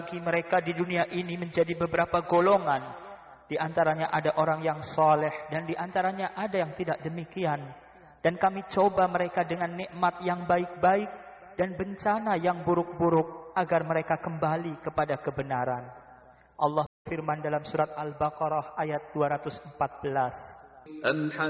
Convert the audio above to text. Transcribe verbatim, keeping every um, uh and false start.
mereka di dunia ini menjadi beberapa golongan. Di antaranya ada orang yang soleh dan di antaranya ada yang tidak demikian. Dan kami coba mereka dengan nikmat yang baik-baik dan bencana yang buruk-buruk agar mereka kembali kepada kebenaran. Allah firman dalam surat Al-Baqarah ayat dua ratus empat belas. Am